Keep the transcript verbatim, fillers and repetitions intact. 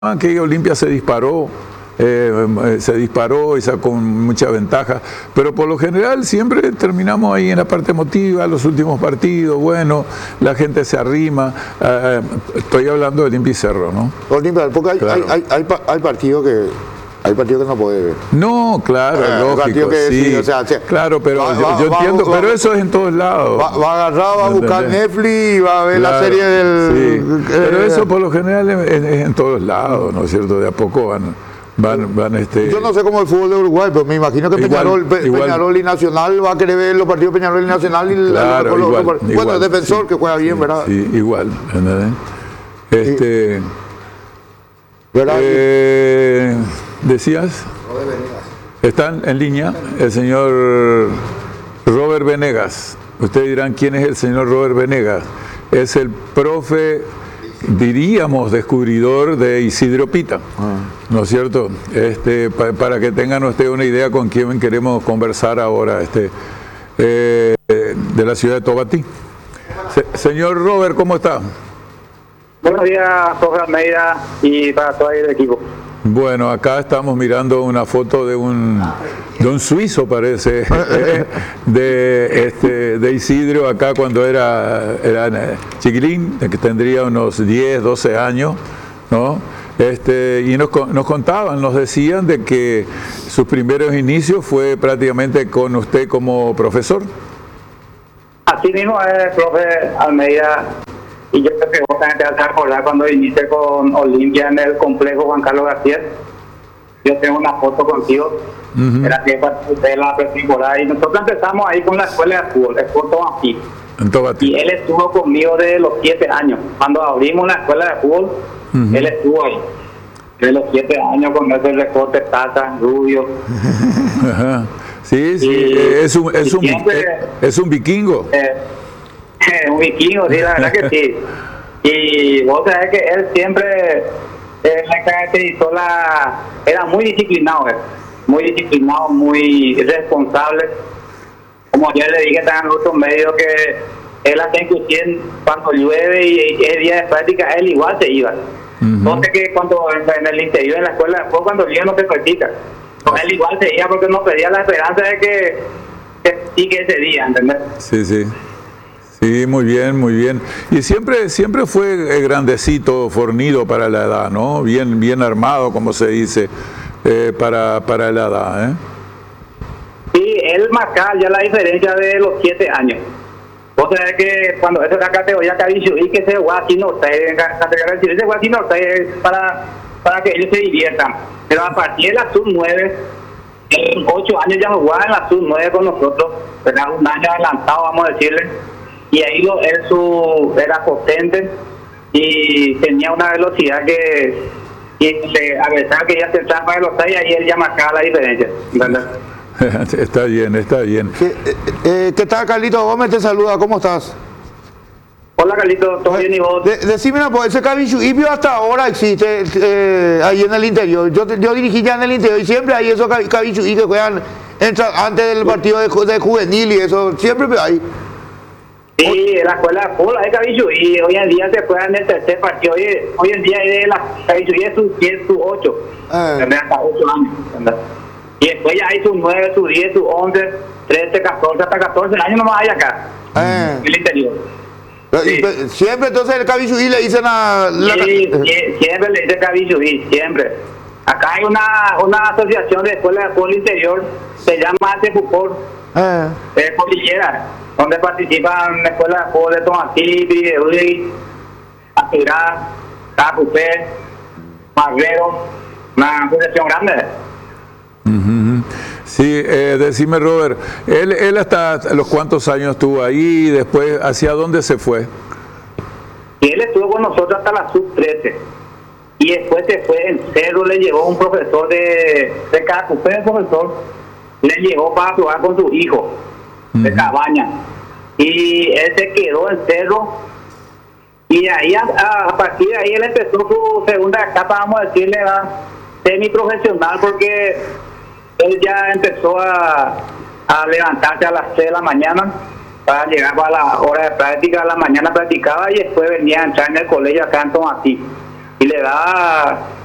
que Olimpia se disparó, eh, se disparó y sacó mucha ventaja, pero por lo general siempre terminamos ahí en la parte emotiva, los últimos partidos, bueno, la gente se arrima, eh, estoy hablando de Olimpia y Cerro, ¿no? Olimpia, porque hay, claro. hay, hay, hay, hay partidos que... Hay partidos que no puede ver. No, claro, eh, lógico, que, sí, sí, o sea, claro, pero va, yo, va, yo entiendo, va, pero eso es en todos lados. Va, va a agarrar, va a buscar Netflix y va a ver claro, la serie del... Sí, eh, pero eso por lo general es, es en todos lados, ¿no es cierto? De a poco van... Van, van este... Yo no sé cómo el fútbol de Uruguay, pero me imagino que igual, Peñarol, Pe, igual, Peñarol y Nacional va a querer ver los partidos Peñarol y Nacional y claro, la, los, igual, los, igual, bueno, el defensor sí, que juega bien, sí, ¿verdad? Sí, igual, ¿verdad? Este, ¿verdad? Eh, ¿Decías? Están en línea el señor Robert Venegas. Ustedes dirán, ¿quién es el señor Robert Venegas? Es el profe, diríamos, descubridor de Isidro Pita, ah. ¿no es cierto? Este, pa, para que tengan ustedes una idea con quién queremos conversar ahora, este, eh, de la ciudad de Tobatí. Se, señor Robert, ¿cómo está? Buenos días, profe Almeida, y para todo el equipo. Bueno, acá estamos mirando una foto de un, de un suizo, parece, de, este, de Isidro, acá cuando era, era chiquilín, que tendría unos diez, doce años, ¿no? Este, y nos, nos contaban, nos decían de que sus primeros inicios fue prácticamente con usted como profesor. Así mismo es, profe Almeida. Y yo creo que vos también te vas a acordar cuando inicié con Olimpia en el complejo Juan Carlos García. Yo tengo una foto contigo, uh-huh. Era que participé en la pretemporada y nosotros empezamos ahí con la escuela de fútbol, el fútbol Tobatí. Y él estuvo conmigo desde los siete años. Cuando abrimos la escuela de fútbol, uh-huh. Él estuvo ahí. De los siete años con ese recorte, taza, rubio. Uh-huh. Sí, sí, y, es, un, es, un, siempre, es un vikingo. Eh, un vikingo, sí, la verdad que sí. Y vos sabés que él siempre eh, la caracterizó la... Era muy disciplinado, él. Muy disciplinado, muy responsable. Como yo le dije también en otros medios que él hasta inclusive cuando llueve y es día de práctica, él igual se iba. Uh-huh. Entonces que cuando en el interior, en la escuela, después cuando llueve no se practica. Entonces él igual se iba porque nos pedía la esperanza de que, que sigue ese día, ¿entendés? Sí, sí. Sí, muy bien, muy bien. Y siempre siempre fue grandecito, fornido para la edad, ¿no? Bien bien armado, como se dice, eh, para, para la edad, ¿eh? Sí, él marca ya la diferencia de los siete años. Vos sabés que cuando eso es la categoría Cabillo y que se juega así no se juega así no para, para que ellos se diviertan. Pero a partir de la sub nueve, en ocho años ya jugaba en la sub nueve con nosotros, ¿verdad? Un año adelantado, vamos a decirle. Y ahí lo, él su, era potente y tenía una velocidad que, que a pesar que ya se trampa de los seis, ahí él ya marcaba la diferencia, ¿verdad? Está bien, está bien. ¿Qué, eh, ¿qué tal, Carlito Gómez? Te saluda, ¿cómo estás? Hola, Carlito, ¿todo bien y vos? De, decime, pues, ese Cabilluibio hasta ahora existe eh, ahí en el interior. Yo, yo dirigí ya en el interior y siempre hay esos Cabilluí que juegan entra, antes del partido de, de juvenil y eso, siempre hay. Sí, en la escuela de fútbol hay Cabilluí y hoy en día se juega en el tercer partido. Hoy, hoy en día hay de la Cabilluí es su diez, su ocho, eh. hasta ocho años, ¿verdad? Y después ya hay su nueve, su diez, su once, trece, catorce, hasta catorce años nomás hay acá, eh. en el interior. Sí. Siempre entonces el Cabilluí le dicen a... La... Sí, siempre le dicen Cabilluí, siempre. Acá hay una, una asociación de escuelas de fútbol interior, se llama Tepupor, eh. eh, Cordillera, donde participan escuelas de fútbol de Tomatí, de Uri, Aspirá, Tacupé, Marrero, una asociación grande. Uh-huh. Sí, eh, decime, Robert, él, él hasta los cuántos años estuvo ahí y después hacia dónde se fue. Y él estuvo con nosotros hasta la sub trece y después se fue en Cerro, le llevó un profesor de, de Tacupé, el profesor le llevó para jugar con su hijo uh-huh. de Cabaña. Y él se quedó en Cerro y ahí a, a, a partir de ahí él empezó su segunda etapa, vamos a decirle, a semiprofesional, porque él ya empezó a, a levantarse a las seis de la mañana para llegar a la hora de práctica. A la mañana practicaba y después venía a entrar en el colegio acá en Tomatí y le daba